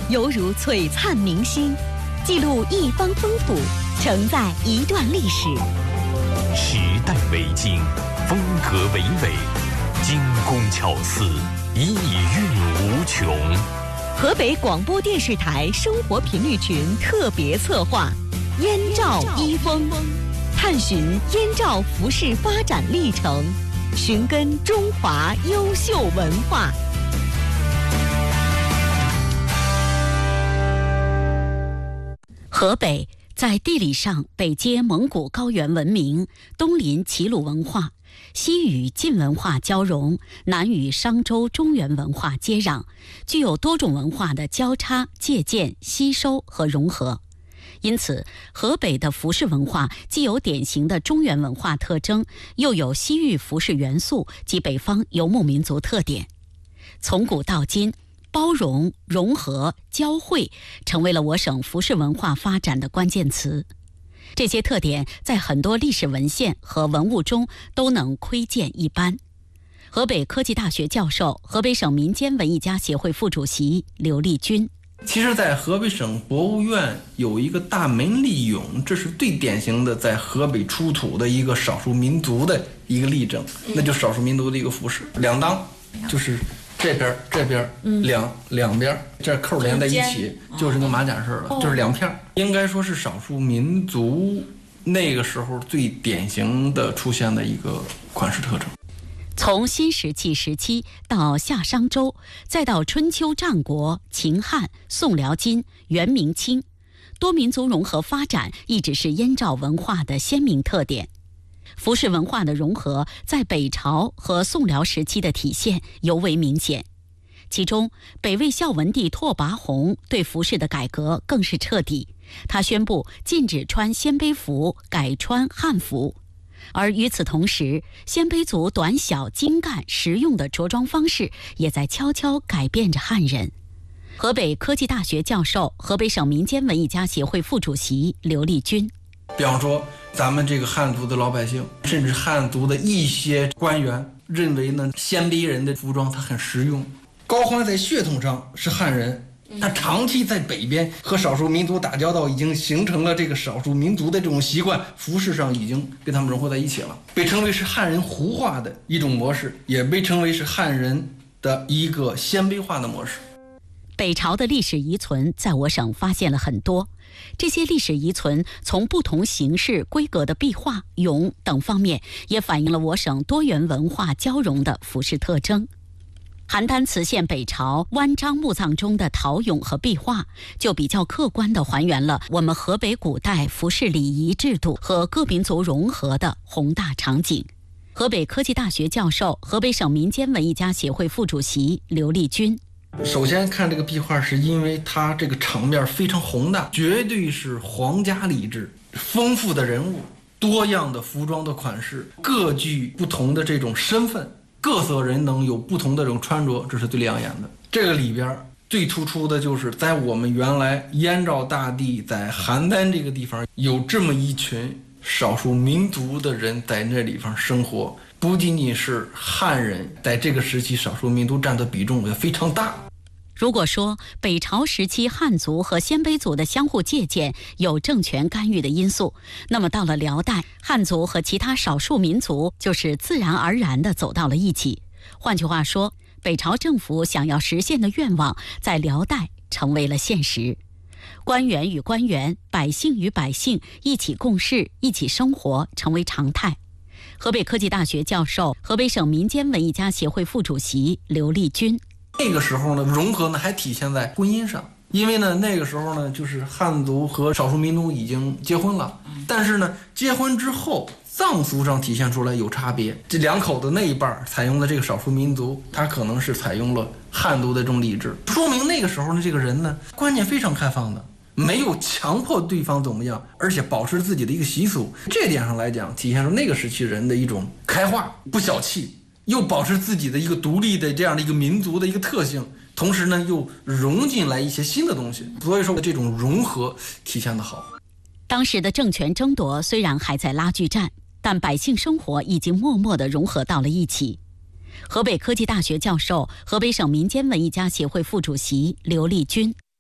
犹如璀璨明星，记录一方风土，承载一段历史。 时代为经，风格唯美，精工巧思，意蕴无穷。 河北广播电视台生活频率群特别策划《燕赵一风》，探寻燕赵服饰发展历程，寻根中华优秀文化。河北在地理上北接蒙古高原文明，东临齐鲁文化，西与晋文化交融，南与商周中原文化接壤，具有多种文化的交叉、借鉴、吸收和融合。因此，河北的服饰文化既有典型的中原文化特征，又有西域服饰元素及北方游牧民族特点。从古到今，包容、融合、交汇成为了我省服饰文化发展的关键词。这些特点在很多历史文献和文物中都能窥见一斑。河北科技大学教授、河北省民间文艺家协会副主席刘立军。 其实在河北省博物院有一个大门立俑，这是最典型的在河北出土的一个少数民族的一个例证，那就是少数民族的一个服饰，两裆，就是这边两边这扣连在一起，就是跟马甲似的，就是两片，应该说是少数民族那个时候最典型的出现的一个款式特征。 从新石器时期到夏商周，再到春秋战国、秦汉、宋辽金、元明清，多民族融合发展一直是燕赵文化的鲜明特点。服饰文化的融合在北朝和宋辽时期的体现尤为明显，其中北魏孝文帝拓跋宏对服饰的改革更是彻底，他宣布禁止穿鲜卑服，改穿汉服。而与此同时，鲜卑族短小精干实用的着装方式也在悄悄改变着汉人。河北科技大学教授、河北省民间文艺家协会副主席刘立军。 比方说咱们这个汉族的老百姓，甚至汉族的一些官员认为呢，鲜卑人的服装它很实用。高欢在血统上是汉人，他长期在北边和少数民族打交道，已经形成了这个少数民族的这种习惯，服饰上已经跟他们融合在一起了，被称为是汉人胡化的一种模式，也被称为是汉人的一个鲜卑化的模式。 北朝的历史遗存在我省发现了很多，这些历史遗存从不同形式、规格的壁画、俑等方面，也反映了我省多元文化交融的服饰特征。邯郸磁县北朝湾章墓葬中的陶俑和壁画，就比较客观地还原了我们河北古代服饰礼仪制度和各民族融合的宏大场景。河北科技大学教授、河北省民间文艺家协会副主席刘立军。 首先看这个壁画，是因为它这个场面非常宏大，绝对是皇家礼制，丰富的人物，多样的服装的款式，各具不同的这种身份，各色人能有不同的这种穿着，这是最亮眼的。这个里边最突出的就是在我们原来燕赵大地在邯郸这个地方有这么一群少数民族的人在那地方生活，不仅仅是汉人，在这个时期少数民族占的比重也非常大。 如果说北朝时期汉族和鲜卑族的相互借鉴有政权干预的因素，那么到了辽代，汉族和其他少数民族就是自然而然地走到了一起。换句话说，北朝政府想要实现的愿望在辽代成为了现实。官员与官员、百姓与百姓一起共事、一起生活成为常态。河北科技大学教授、河北省民间文艺家协会副主席刘立军。 那个时候呢，融合呢还体现在婚姻上，因为呢那个时候呢，就是汉族和少数民族已经结婚了，但是呢结婚之后葬俗上体现出来有差别，这两口子那一半采用的这个少数民族，他可能是采用了汉族的这种礼制，说明那个时候呢这个人呢观念非常开放的，没有强迫对方怎么样，而且保持自己的一个习俗。这点上来讲，体现出那个时期人的一种开化，不小气，又保持自己的一个独立的这样的一个民族的一个特性，同时呢又融进来一些新的东西，所以说这种融合体现得好。 当时的政权争夺虽然还在拉锯战，但百姓生活已经默默地融合到了一起。河北科技大学教授、河北省民间文艺家协会副主席刘立军。